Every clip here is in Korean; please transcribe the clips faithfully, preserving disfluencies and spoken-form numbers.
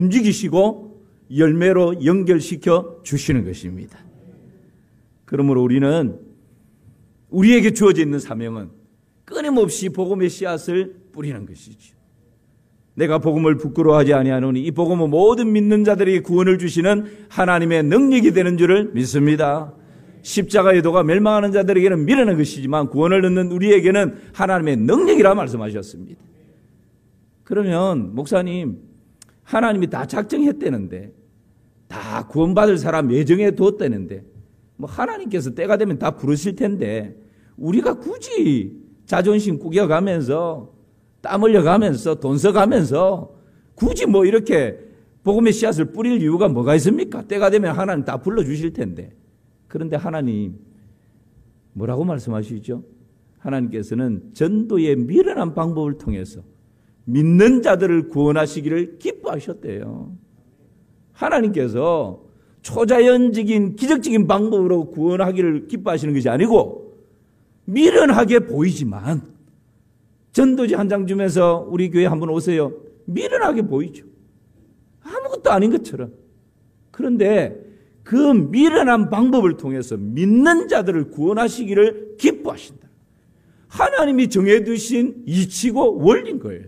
움직이시고 열매로 연결시켜 주시는 것입니다. 그러므로 우리는 우리에게 주어져 있는 사명은 끊임없이 복음의 씨앗을 뿌리는 것이죠. 내가 복음을 부끄러워하지 아니하노니 이 복음은 모든 믿는 자들에게 구원을 주시는 하나님의 능력이 되는 줄을 믿습니다. 십자가의 도가 멸망하는 자들에게는 미련한 것이지만 구원을 얻는 우리에게는 하나님의 능력이라 말씀하셨습니다. 그러면 목사님, 하나님이 다 작정했다는데, 다 구원받을 사람 예정해 두었다는데, 뭐 하나님께서 때가 되면 다 부르실 텐데 우리가 굳이 자존심 구겨가면서 땀 흘려가면서 돈 써가면서 굳이 뭐 이렇게 복음의 씨앗을 뿌릴 이유가 뭐가 있습니까? 때가 되면 하나님 다 불러주실 텐데. 그런데 하나님 뭐라고 말씀하시죠? 하나님께서는 전도의 미련한 방법을 통해서 믿는 자들을 구원하시기를 기뻐하셨대요. 하나님께서 초자연적인 기적적인 방법으로 구원하기를 기뻐하시는 것이 아니고 미련하게 보이지만, 전도지 한 장 주면서 우리 교회 한번 오세요. 미련하게 보이죠. 아무것도 아닌 것처럼. 그런데 그 미련한 방법을 통해서 믿는 자들을 구원하시기를 기뻐하신다. 하나님이 정해두신 이치고 원리인 거예요.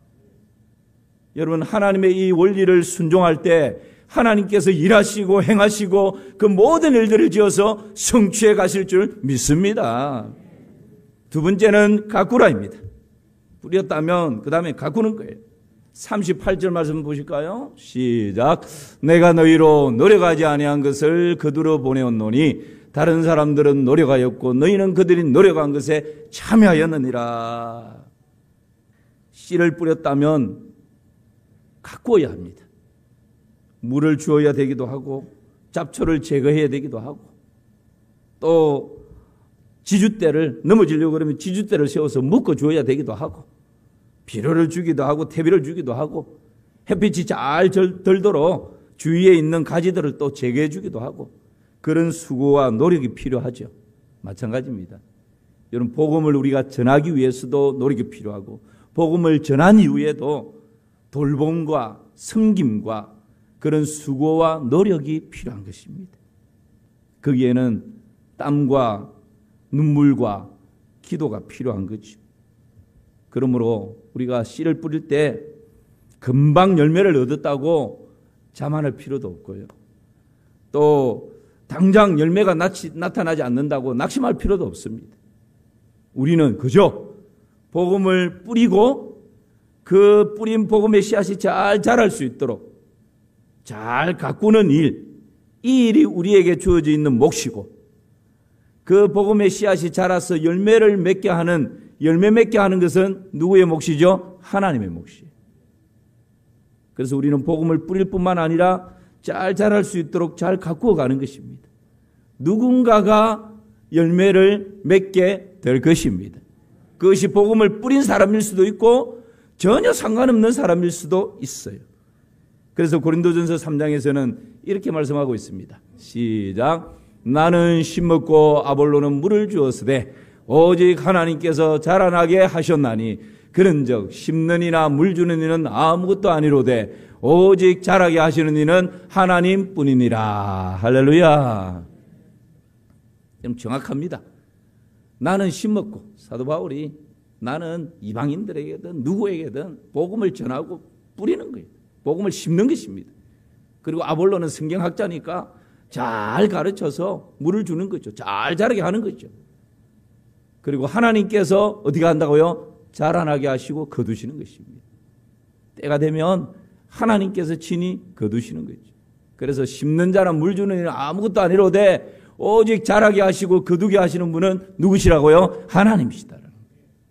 여러분, 하나님의 이 원리를 순종할 때 하나님께서 일하시고 행하시고 그 모든 일들을 지어서 성취해 가실 줄 믿습니다. 두 번째는 가꾸라입니다. 뿌렸다면 그 다음에 가꾸는 거예요. 삼십팔 절 말씀 보실까요? 시작. 내가 너희로 노력하지 아니한 것을 그들로 보내었노니 다른 사람들은 노력하였고 너희는 그들이 노력한 것에 참여하였느니라. 씨를 뿌렸다면 가꾸어야 합니다. 물을 주어야 되기도 하고 잡초를 제거해야 되기도 하고 또 지주대를 넘어지려고 그러면 지주대를 세워서 묶어 주어야 되기도 하고 비료를 주기도 하고 퇴비를 주기도 하고 햇빛이 잘 들도록 주위에 있는 가지들을 또 제거해 주기도 하고 그런 수고와 노력이 필요하죠. 마찬가지입니다. 여러분, 복음을 우리가 전하기 위해서도 노력이 필요하고 복음을 전한 이후에도 돌봄과 섬김과 그런 수고와 노력이 필요한 것입니다. 거기에는 땀과 눈물과 기도가 필요한 거죠. 그러므로 우리가 씨를 뿌릴 때 금방 열매를 얻었다고 자만할 필요도 없고요. 또 당장 열매가 나타나지 않는다고 낙심할 필요도 없습니다. 우리는 그저 복음을 뿌리고 그 뿌린 복음의 씨앗이 잘 자랄 수 있도록 잘 가꾸는 일, 이 일이 우리에게 주어져 있는 몫이고 그 복음의 씨앗이 자라서 열매를 맺게 하는, 열매 맺게 하는 것은 누구의 몫이죠? 하나님의 몫이에요. 그래서 우리는 복음을 뿌릴 뿐만 아니라 잘 자랄 수 있도록 잘 가꾸어 가는 것입니다. 누군가가 열매를 맺게 될 것입니다. 그것이 복음을 뿌린 사람일 수도 있고 전혀 상관없는 사람일 수도 있어요. 그래서 고린도전서 삼 장에서는 이렇게 말씀하고 있습니다. 시작. 나는 심었고 아볼로는 물을 주었으되 오직 하나님께서 자라나게 하셨나니 그런즉 심는 이나 물 주는 이는 아무것도 아니로되 오직 자라게 하시는 이는 하나님뿐이니라. 할렐루야. 좀 정확합니다. 나는 심었고, 사도 바울이 나는 이방인들에게든 누구에게든 복음을 전하고 뿌리는 거예요. 복음을 심는 것입니다. 그리고 아볼로는 성경학자니까 잘 가르쳐서 물을 주는 거죠. 잘 자라게 하는 거죠. 그리고 하나님께서 어떻게 한다고요? 자라나게 하시고 거두시는 것입니다. 때가 되면 하나님께서 친히 거두시는 거죠. 그래서 심는 자나 물 주는 이는 아무것도 아니로되 오직 자라게 하시고 거두게 하시는 분은 누구시라고요? 하나님이시다라는 거예요.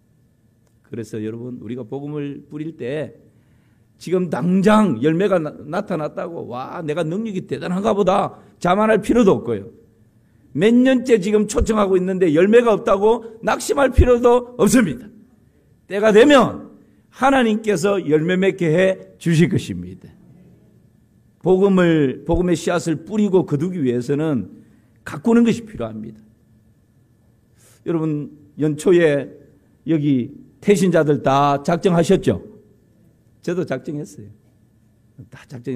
그래서 여러분, 우리가 복음을 뿌릴 때 지금 당장 열매가 나, 나타났다고 와 내가 능력이 대단한가 보다 자만할 필요도 없고요. 몇 년째 지금 초청하고 있는데 열매가 없다고 낙심할 필요도 없습니다. 때가 되면 하나님께서 열매 맺게 해 주실 것입니다. 복음을, 복음의 씨앗을 뿌리고 거두기 위해서는 가꾸는 것이 필요합니다. 여러분, 연초에 여기 태신자들 다 작정하셨죠? 저도 작정했어요. 다 작정.